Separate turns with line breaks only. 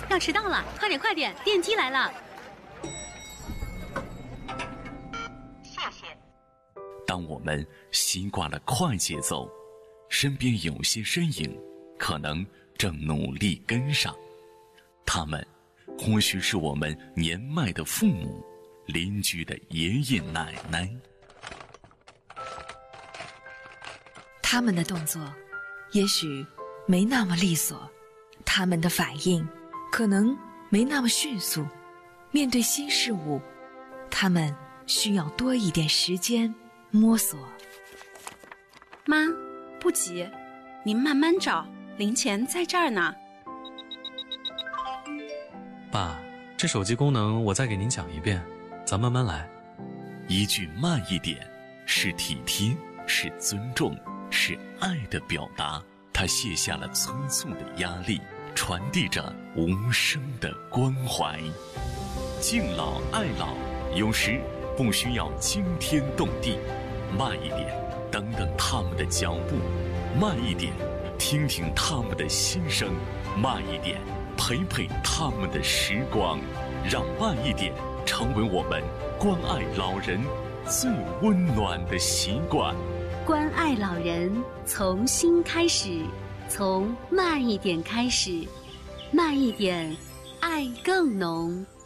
要迟到了，快点快点，电梯来了。
谢谢。
当我们习惯了快节奏，身边有些身影可能正努力跟上，他们或许是我们年迈的父母、邻居的爷爷奶奶。
他们的动作也许没那么利索，他们的反应可能没那么迅速，面对新事物，他们需要多一点时间摸索。
妈，不急，您慢慢找，零钱在这儿呢。
爸，这手机功能我再给您讲一遍，咱慢慢来。
一句慢一点，是体贴，是尊重，是爱的表达。他卸下了催促的压力，传递着无声的关怀。敬老爱老，有时不需要惊天动地，慢一点，等等他们的脚步；慢一点，听听他们的心声；慢一点，陪陪他们的时光。让慢一点成为我们关爱老人最温暖的习惯。
关爱老人，从心开始，从慢一点开始，慢一点，爱更浓。